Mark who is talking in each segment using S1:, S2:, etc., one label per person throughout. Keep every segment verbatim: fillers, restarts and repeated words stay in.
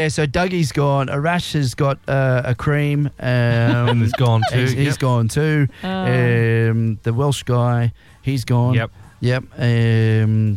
S1: Yeah, so Dougie's gone. Arash has got uh, a cream. Um,
S2: He's gone too.
S1: He's, he's
S2: Yep.
S1: gone too.
S3: Oh.
S1: Um, the Welsh guy, he's gone.
S2: Yep.
S1: Yep. Um,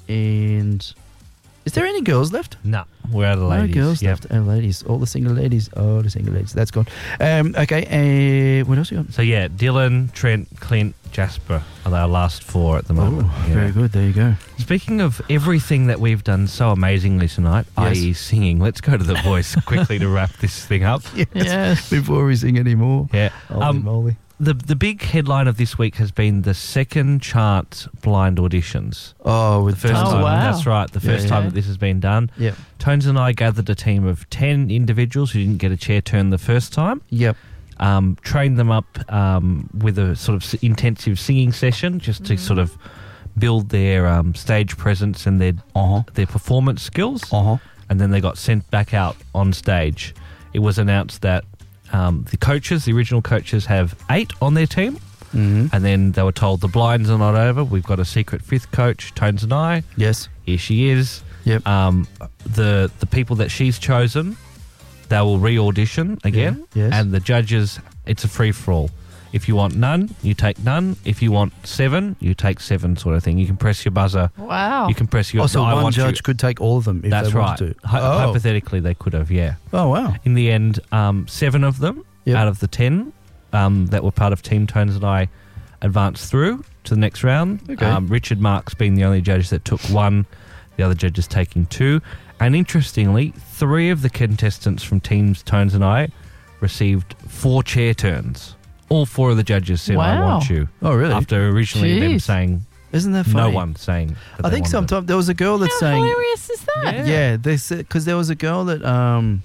S1: and is there any girls left?
S2: No, we're out of ladies.
S1: No girls
S2: Yep.
S1: left. Oh, ladies. All the single ladies. Oh, the single ladies. That's gone. Um, okay. Uh, what else you got?
S2: So yeah, Dylan, Trent, Clint, Jasper are our last four at the moment.
S1: Oh,
S2: Yeah.
S1: very good. There you go.
S2: Speaking of everything that we've done so amazingly tonight,
S1: Yes.
S2: that is singing, let's go to The Voice quickly to wrap this thing up.
S3: Yes.
S1: Before we sing any more.
S2: Yeah.
S1: Holy
S2: Um,
S1: moly.
S2: the the big headline of this week has been the second chance blind auditions.
S1: Oh, with
S2: The first
S3: Oh,
S2: time.
S3: wow.
S2: That's right. The
S1: Yeah,
S2: first
S1: yeah.
S2: time that this has been done.
S1: Yep.
S2: Tones and I gathered a team of ten individuals who didn't get a chair turn the first time.
S1: Yep.
S2: Um, trained them up um, with a sort of s- intensive singing session just to sort of build their um, stage presence and their
S1: Uh-huh.
S2: their performance skills.
S1: Uh-huh.
S2: And then they got sent back out on stage. It was announced that um, the coaches, the original coaches, have eight on their team.
S1: Mm-hmm.
S2: And then they were told the blinds are not over. We've got a secret fifth coach, Tones and I.
S1: Yes.
S2: Here she is.
S1: Yep.
S2: Um, the the people that she's chosen, they will re-audition again.
S1: Yeah, yes.
S2: And the judges, it's a free-for-all. If you want none, you take none. If you want seven, you take seven, sort of thing. You can press your buzzer.
S3: Wow.
S2: You can press your...
S1: Oh, so
S2: I
S1: one
S2: want
S1: judge
S2: you.
S1: could take all of them if
S2: That's
S1: they
S2: right.
S1: wanted to.
S2: Hy-
S1: oh.
S2: Hypothetically, they could have, yeah.
S1: oh, wow.
S2: In the end, um, seven of them
S1: Yep.
S2: out of the ten um, that were part of Team Tones and I advanced through to the next round.
S1: Okay.
S2: Um, Richard Marks being the only judge that took one, the other judges taking two. And interestingly, three of the contestants from Teams Tones and I received four chair turns. All four of the judges said, I
S3: Wow.
S2: want you.
S1: Oh, really?
S2: After originally them
S3: Jeez.
S2: saying,
S1: Isn't that funny?
S2: no one saying that
S1: I
S2: they
S1: think
S2: wanted it.
S1: sometimes there was a girl that's
S3: How
S1: saying...
S3: hilarious is that?
S2: Yeah.
S1: Yeah, they said because there was a girl that um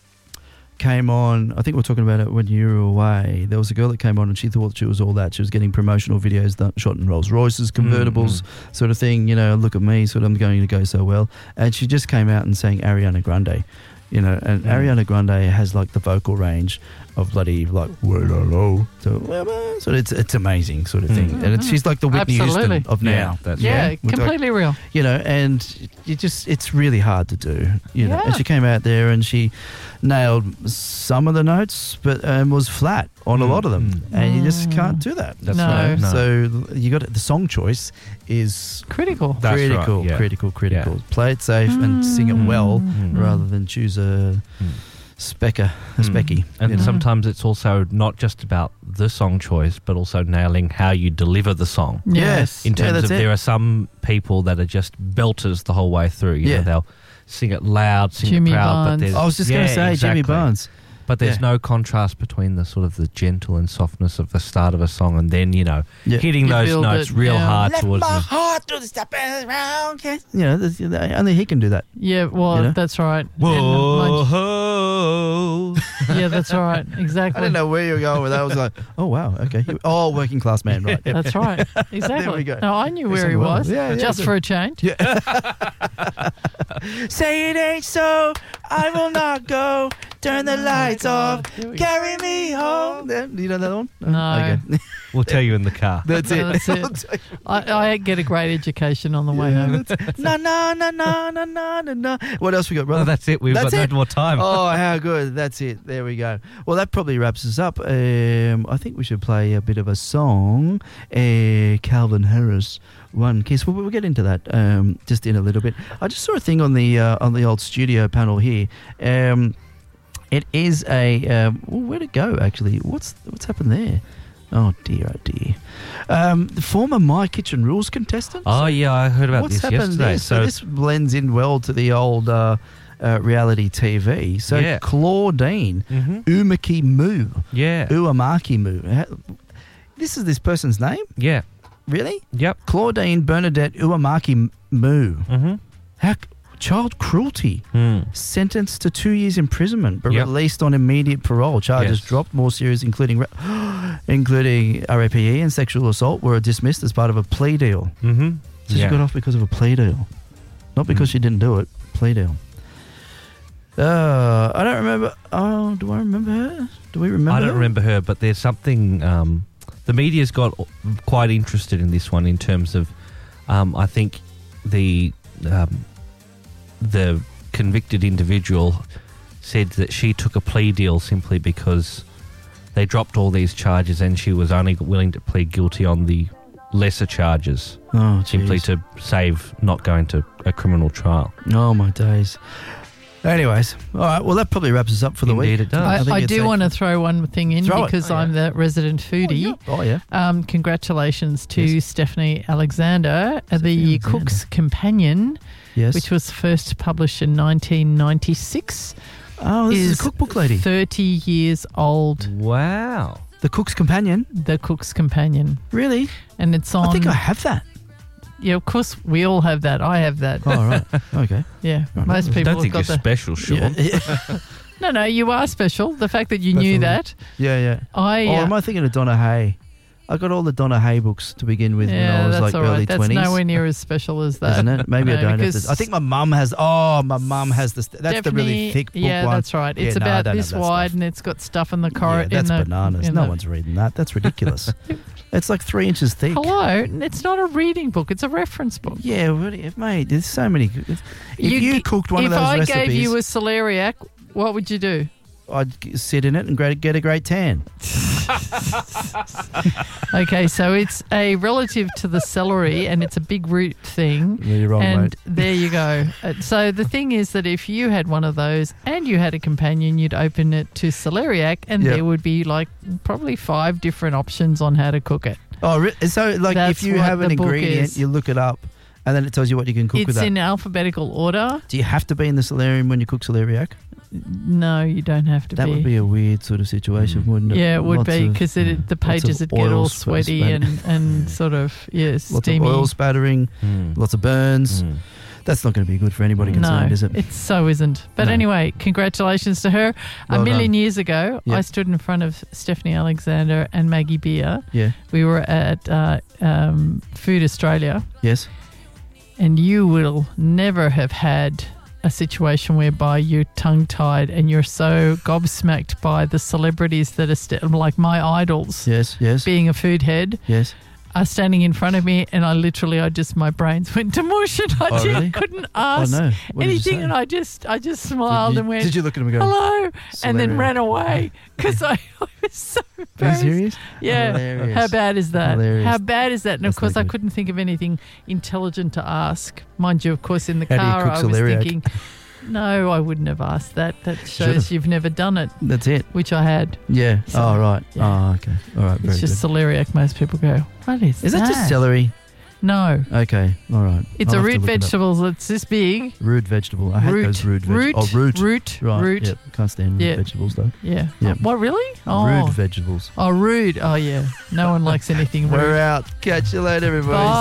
S1: came on. I think we were talking about it when you were away. There was a girl that came on and she thought she was all that. She was getting promotional videos done, shot in Rolls Royces, convertibles, sort of thing. You know, look at me, sort of I'm going to go so well. And she just came out and sang Ariana Grande. You know, and
S2: Mm.
S1: Ariana Grande has like the vocal range of bloody like word hello. So, so it's it's amazing sort of thing.
S2: Mm.
S1: And it's, she's like the Whitney
S3: Absolutely.
S1: Houston of
S2: Yeah,
S1: now.
S2: that's
S3: Yeah,
S1: With like-
S3: completely real.
S1: you know, and you just it's really hard to do, you know.
S3: Yeah.
S1: And she came out there and she nailed some of the notes, but um, was flat on a
S2: Mm,
S1: lot of them,
S2: mm.
S1: and you just can't do that.
S2: That's
S3: No.
S2: right. No.
S1: So you got the song choice is
S3: Critical.
S2: That's right,
S1: critical,
S2: yeah.
S1: critical, critical. Play it safe and sing it well,
S2: Mm.
S1: rather than choose a
S2: Mm.
S1: specker, a
S2: Mm.
S1: specky.
S2: And
S1: you know.
S2: sometimes it's also not just about the song choice, but also nailing how you deliver the song.
S1: Yes,
S2: In
S1: yeah,
S2: terms
S1: that's
S2: of
S1: it.
S2: there are some people that are just belters the whole way through. You
S1: Yeah.
S2: know, they'll sing it loud, sing
S3: Jimmy
S2: it proud,
S3: Barnes.
S2: but there's
S1: I was just going
S2: yeah,
S1: to say
S2: exactly.
S1: Jimmy Barnes.
S2: But there's
S1: Yeah.
S2: no contrast between the sort of the gentle and softness of the start of a song and then, you know,
S1: Yeah.
S2: hitting
S3: You
S2: those
S3: build
S2: notes
S3: it,
S2: real
S3: yeah.
S2: hard
S1: Let
S2: towards
S1: my
S2: the...
S1: heart do the step around. You know, there's- only he can do that.
S3: Yeah, well,
S1: You know?
S3: that's right.
S2: Whoa,
S3: And
S2: ho.
S3: my- yeah, that's right. Exactly.
S1: I didn't know where you were going with that. I was like, oh, wow, okay. Oh, working class man, right. Yep.
S3: That's right. Exactly.
S1: we go.
S3: No, I knew where
S1: Listen
S3: he
S1: well.
S3: was.
S1: Yeah, yeah,
S3: just
S1: good.
S3: for a change.
S1: Say it ain't so, I will not go. Turn the lights off,
S3: Here we go.
S1: carry me home. Yeah, do you know that one?
S3: No.
S1: Okay.
S2: We'll tell you in the car.
S1: That's it.
S3: That's it. I, I get a great education on the way
S1: Yeah,
S3: home.
S1: that's- Na na na na na na na na. What else we got,
S2: Oh,
S1: brother?
S2: that's it. We've
S1: That's
S2: got
S1: it?
S2: no more time.
S1: Oh, how good. That's it. There we go. Well, that probably wraps us up. Um, I think we should play a bit of a song. Uh, Calvin Harris, One Kiss. We'll, we'll get into that um, just in a little bit. I just saw a thing on the uh, on the old studio panel here. Um, it is a... Um, well, where'd it go, actually? What's what's happened there? Oh, dear, oh, dear. Um, the former My Kitchen Rules contestant.
S2: Oh, yeah, I heard about
S1: What's
S2: this
S1: happened
S2: yesterday.
S1: there? So, this blends in well to the old uh, uh, reality T V. So
S2: Yeah.
S1: Claudine
S2: Mhm.
S1: Umaki Moo,
S2: Yeah.
S1: Uamaki Moo. Ha- This is this person's name,
S2: Yeah.
S1: really?
S2: Yep.
S1: Claudine Bernadette Uamaki M- Moo.
S2: Mm-hmm.
S1: How c- child cruelty.
S2: Mm.
S1: Sentenced to two years imprisonment, but
S2: Yep.
S1: released on immediate parole. Charges
S2: Yes.
S1: dropped, more serious, including ra- including R A P E and sexual assault, were dismissed as part of a plea deal.
S2: Mm-hmm.
S1: So she got off because of a plea deal. Not because
S2: Mm.
S1: she didn't do it. Plea deal. Uh, I don't remember. Oh, do I remember her? Do we remember
S2: I don't
S1: her?
S2: remember her, but there's something. Um, the media's got quite interested in this one in terms of, um, I think, the um, the convicted individual said that she took a plea deal simply because they dropped all these charges and she was only willing to plead guilty on the lesser charges,
S1: Oh,
S2: simply
S1: jeez.
S2: to save not going to a criminal trial.
S1: Oh, my days. Anyways, all right. Well, that probably wraps us up for the
S2: Indeed
S1: week.
S2: it does.
S3: I,
S1: think
S3: I
S1: it's
S3: do
S1: a-
S3: want to throw one thing in
S1: Throw it.
S3: because
S1: Oh, yeah.
S3: I'm the resident foodie.
S1: Oh, yeah.
S3: Um, congratulations to
S1: Yes.
S3: Stephanie Alexander, uh, the
S1: Alexander.
S3: Cook's Companion,
S1: Yes.
S3: which was first published in nineteen ninety-six.
S1: oh, this is,
S3: is
S1: a cookbook lady.
S3: thirty years old.
S2: Wow.
S1: The Cook's Companion.
S3: The Cook's Companion.
S1: Really?
S3: And it's on.
S1: I think I have that.
S3: Yeah, of course, we all have that. I have that.
S1: Oh, right. Okay.
S3: Yeah,
S1: Right.
S3: most
S2: I
S3: people
S2: don't
S3: have
S2: think
S3: got
S2: you're
S3: the.
S2: special, Sean.
S1: Yeah,
S3: No, no, you are special. The fact that you
S1: That's
S3: knew
S1: all
S3: that.
S1: yeah. yeah.
S3: I.
S1: Oh,
S3: uh,
S1: am I thinking of Donna Hay? I got all the Donna Hay books to begin with when
S3: yeah,
S1: I was
S3: that's
S1: like
S3: all
S1: early
S3: right. That's
S1: twenties.
S3: nowhere near as special as that.
S1: Isn't it? Maybe I
S3: No,
S1: don't have
S3: because
S1: this. I think my mum has. Oh, my mum has this. That's the really
S3: Stephanie-
S1: thick book
S3: Yeah,
S1: one.
S3: that's right.
S1: Yeah,
S3: It's
S1: no, I
S3: about
S1: don't have
S3: this
S1: that
S3: wide
S1: stuff.
S3: and it's got stuff in the corridor.
S1: Yeah, that's
S3: in the,
S1: bananas.
S3: in
S1: No
S3: the-
S1: one's reading that. That's ridiculous. It's like three inches thick.
S3: Hello, it's not a reading book. It's a reference book.
S1: Yeah, really, mate. There's so many. If you,
S3: gi-
S1: cooked one
S3: if
S1: of those
S3: I
S1: recipes,
S3: gave you a celeriac, what would you do?
S1: I'd g- sit in it and gra- get a great tan.
S3: Okay, so it's a relative to the celery, and it's a big root thing.
S1: You're wrong,
S3: and
S1: mate.
S3: there you go. Uh, So the thing is that if you had one of those and you had a companion, you'd open it to celeriac, and
S1: Yep.
S3: there would be like probably five different options on how to cook it.
S1: Oh, re- so like
S3: That's
S1: if you
S3: what
S1: have an
S3: the book
S1: ingredient,
S3: is.
S1: you look it up, and then it tells you what you can cook
S3: It's
S1: with that.
S3: in alphabetical order.
S1: Do you have to be in the solarium when you cook celeriac?
S3: No, you don't have to
S1: That
S3: be.
S1: would be a weird sort of situation, wouldn't it?
S3: Yeah, it would
S1: Lots
S3: be
S1: of-
S3: because the
S1: lots of
S3: pages would get all
S1: oil sp-
S3: sweaty
S1: spat-
S3: and, and sort of yeah
S1: lots
S3: steamy.
S1: of oil spattering,
S2: Mm.
S1: lots of burns.
S2: Mm.
S1: That's not going to be good for anybody
S3: No,
S1: concerned, is it?
S3: it so isn't. But
S1: No.
S3: anyway, congratulations to her.
S1: Well
S3: a million
S1: done.
S3: years ago,
S1: Yep.
S3: I stood in front of Stephanie Alexander and Maggie Beer.
S1: Yeah.
S3: We were at uh, um, Food Australia,
S1: Yes.
S3: and you will never have had a situation whereby you're tongue-tied and you're so gobsmacked by the celebrities that are st- like my idols.
S1: Yes. Yes.
S3: Being a food head,
S1: Yes.
S3: are standing in front of me, and I literally, I just, my brains went to mush, and I
S1: Oh,
S3: just
S1: really?
S3: couldn't
S1: Oh
S3: ask
S1: no. What did you
S3: anything,
S1: say?
S3: and I just, I just smiled
S1: Did you,
S3: and went,
S1: did you look at him and go,
S3: hello, and then
S1: "Celeriac"?
S3: ran away because I, I was so
S1: Are you
S3: embarrassed.
S1: serious?
S3: Yeah.
S1: Hilarious.
S3: How bad is that?
S1: Hilarious.
S3: How bad is that? And
S1: That's
S3: of course,
S1: not
S3: I
S1: good.
S3: couldn't think of anything intelligent to ask. Mind you, of course, in the
S1: How do you
S3: car,
S1: cook
S3: I was
S1: celeriac?
S3: thinking, no, I wouldn't have asked that. That shows
S1: Should've.
S3: you've never done it,
S1: That's it.
S3: which I had.
S1: Yeah.
S3: So,
S1: oh right.
S3: yeah.
S1: Oh okay. All right. Very
S3: It's just
S1: good.
S3: celeriac. Most people go, what is,
S1: Is that just celery?
S3: No.
S1: Okay. All right.
S3: It's
S1: I'll
S3: a
S1: have to
S3: root
S1: look it up.
S3: vegetable that's this big.
S1: Root vegetable. I hate
S3: root,
S1: those root
S3: root,
S1: vegetables. Oh, root.
S3: root,
S1: Right.
S3: root.
S1: Yep. Can't stand root
S3: Yeah.
S1: vegetables though.
S3: Yeah.
S1: Yep.
S3: What, really? Oh,
S1: Root vegetables.
S3: oh, rude. Oh, yeah. No one likes anything rude.
S1: We're out. Catch you later, everybody.
S3: Bye.